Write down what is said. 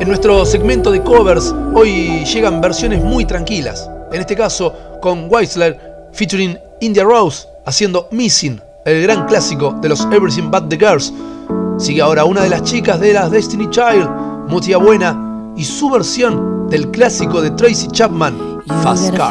En nuestro segmento de covers, hoy llegan versiones muy tranquilas. En este caso, con Weisler featuring India Rose haciendo Missing, el gran clásico de los Everything But The Girls. Sigue ahora una de las chicas de las Destiny Child, Mutia Buena, y su versión del clásico de Tracy Chapman, Fast Car.